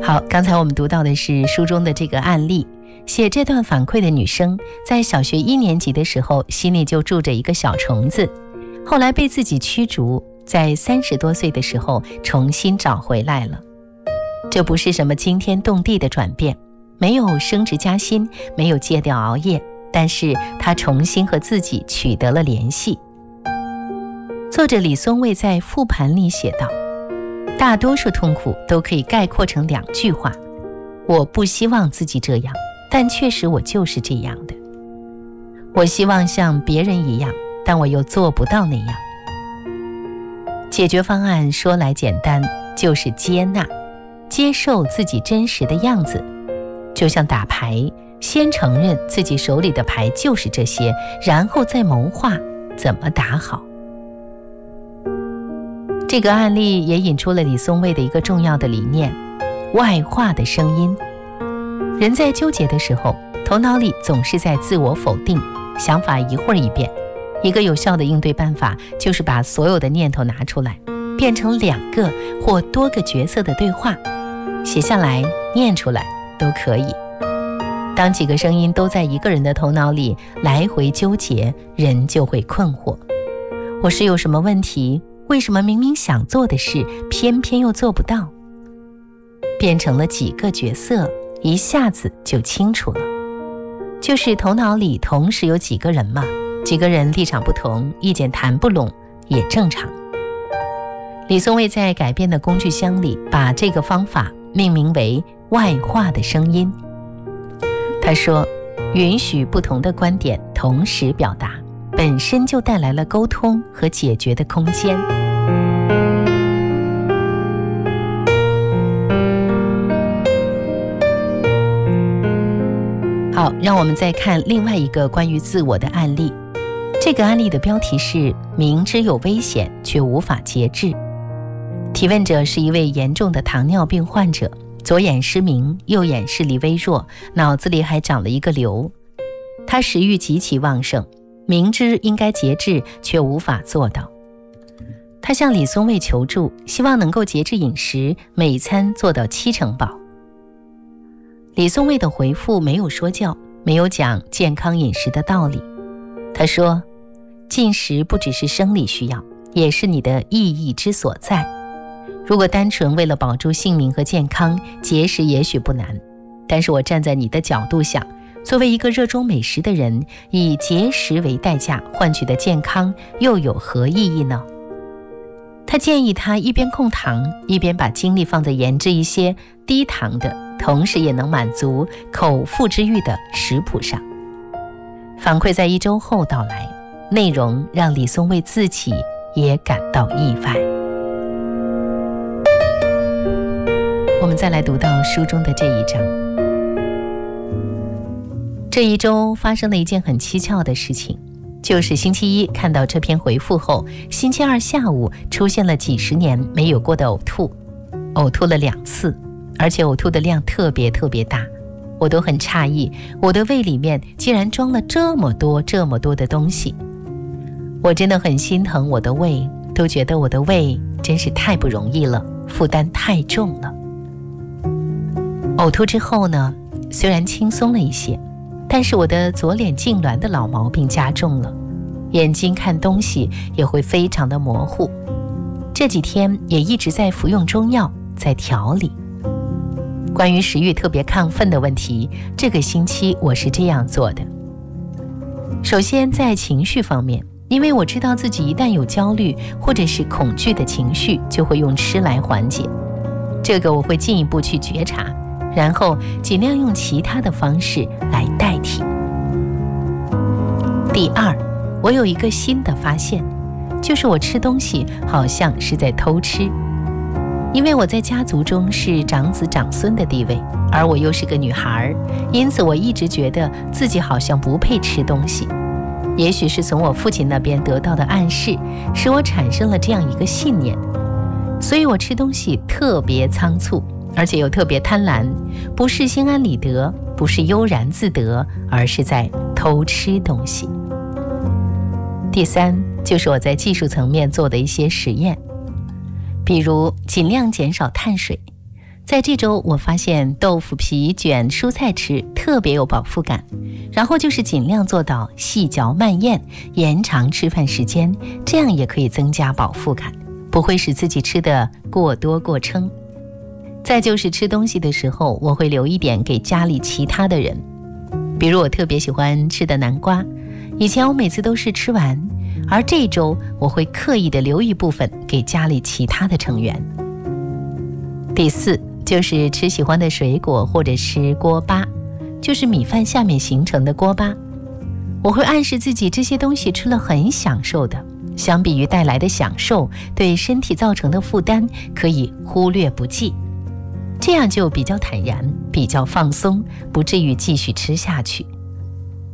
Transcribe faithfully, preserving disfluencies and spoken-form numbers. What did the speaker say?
好，刚才我们读到的是书中的这个案例，写这段反馈的女生在小学一年级的时候心里就住着一个小虫子，后来被自己驱逐，在三十多岁的时候重新找回来了。这不是什么惊天动地的转变，没有升职加薪，没有戒掉熬夜，但是她重新和自己取得了联系。作者李松蔚在复盘里写道，大多数痛苦都可以概括成两句话：我不希望自己这样，但确实我就是这样的。我希望像别人一样，但我又做不到那样。解决方案说来简单，就是接纳，接受自己真实的样子。就像打牌，先承认自己手里的牌就是这些，然后再谋划怎么打好。这个案例也引出了李松蔚的一个重要的理念：外化的声音。人在纠结的时候，头脑里总是在自我否定，想法一会儿一变。一个有效的应对办法就是把所有的念头拿出来，变成两个或多个角色的对话，写下来念出来都可以。当几个声音都在一个人的头脑里来回纠结，人就会困惑：我是有什么问题？为什么明明想做的事偏偏又做不到？变成了几个角色，一下子就清楚了。就是头脑里同时有几个人嘛，几个人立场不同，意见谈不拢也正常。李松蔚在改变的工具箱里把这个方法命名为外化的声音。他说，允许不同的观点同时表达，本身就带来了沟通和解决的空间。好，让我们再看另外一个关于自我的案例。这个案例的标题是明知有危险却无法节制。提问者是一位严重的糖尿病患者，左眼失明，右眼视力微弱，脑子里还长了一个瘤。他食欲极其旺盛，明知应该节制却无法做到。他向李松蔚求助，希望能够节制饮食，每餐做到七成饱。李松蔚的回复没有说教，没有讲健康饮食的道理。他说，进食不只是生理需要，也是你的意义之所在。如果单纯为了保住性命和健康，节食也许不难，但是我站在你的角度想，作为一个热衷美食的人，以节食为代价换取的健康又有何意义呢？他建议他一边控糖，一边把精力放在研制一些低糖的，同时也能满足口腹之欲的食谱上。反馈在一周后到来，内容让李松蔚自己也感到意外。我们再来读到书中的这一章。这一周发生了一件很蹊跷的事情，就是星期一看到这篇回复后，星期二下午出现了几十年没有过的呕吐，呕吐了两次，而且呕吐的量特别特别大，我都很诧异，我的胃里面竟然装了这么多这么多的东西。我真的很心疼我的胃，都觉得我的胃真是太不容易了，负担太重了。呕吐之后呢，虽然轻松了一些，但是我的左脸痉挛的老毛病加重了，眼睛看东西也会非常的模糊。这几天也一直在服用中药，在调理。关于食欲特别亢奋的问题，这个星期我是这样做的。首先在情绪方面，因为我知道自己一旦有焦虑或者是恐惧的情绪，就会用吃来缓解，这个我会进一步去觉察，然后尽量用其他的方式来代替。第二，我有一个新的发现，就是我吃东西好像是在偷吃。因为我在家族中是长子长孙的地位，而我又是个女孩，因此我一直觉得自己好像不配吃东西。也许是从我父亲那边得到的暗示，使我产生了这样一个信念，所以我吃东西特别仓促，而且又特别贪婪，不是心安理得，不是悠然自得，而是在偷吃东西。第三，就是我在技术层面做的一些实验，比如尽量减少碳水。 在这周我发现豆腐皮卷蔬菜吃特别有饱腹感，然后就是尽量做到细嚼慢咽，延长吃饭时间，这样也可以增加饱腹感，不会使自己吃得过多过撑。再就是吃东西的时候，我会留一点给家里其他的人，比如我特别喜欢吃的南瓜，以前我每次都是吃完，而这周我会刻意的留一部分给家里其他的成员。第四就是吃喜欢的水果或者吃锅巴，就是米饭下面形成的锅巴。我会暗示自己这些东西吃了很享受的，相比于带来的享受，对身体造成的负担可以忽略不计，这样就比较坦然，比较放松，不至于继续吃下去。